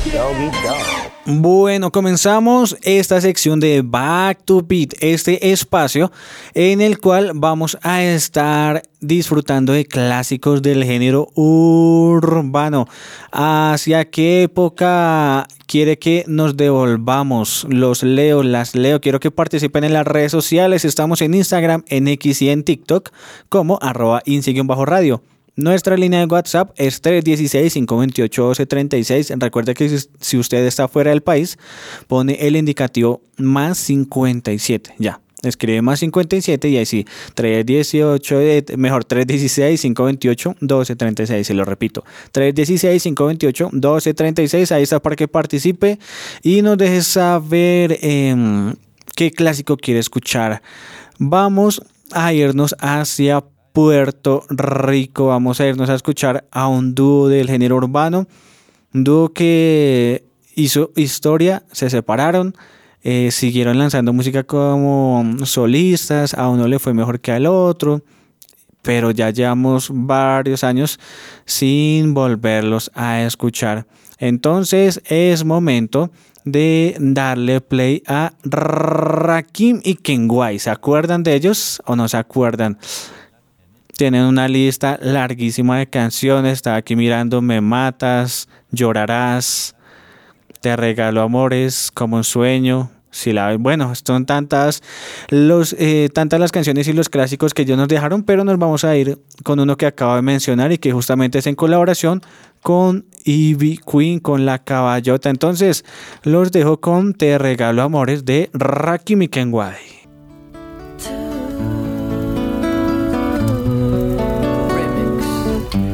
Doggy Dog. Bueno, comenzamos esta sección de Back to Beat, este espacio en el cual vamos a estar disfrutando de clásicos del género urbano. ¿Hacia qué época quiere que nos devolvamos? Los leo, las leo. Quiero que participen en las redes sociales. Estamos en Instagram, en X y en TikTok como @insi_radio. Nuestra línea de WhatsApp es 316-528-1236. Recuerde que si usted está fuera del país, pone el indicativo más 57. Ya, escribe más 57 y ahí sí, 316-528-1236. Se lo repito, 316-528-1236. Ahí está para que participe y nos deje saber qué clásico quiere escuchar. Vamos a irnos hacia Puerto Rico. Vamos a irnos a escuchar a un dúo del género urbano, un dúo que hizo historia, se separaron, siguieron lanzando música como solistas, a uno le fue mejor que al otro, pero ya llevamos varios años sin volverlos a escuchar. Entonces es momento de darle play a Rakim y Kenway. ¿Se acuerdan de ellos o no se acuerdan? Tienen una lista larguísima de canciones. Estaba aquí mirando Me Matas, Llorarás, Te Regalo Amores, Como un Sueño. Bueno, son tantas las canciones y los clásicos que ellos nos dejaron, pero nos vamos a ir con uno que acabo de mencionar y que justamente es en colaboración con Ivy Queen, con La Caballota. Entonces, los dejo con Te Regalo Amores de Rakim y Kenway.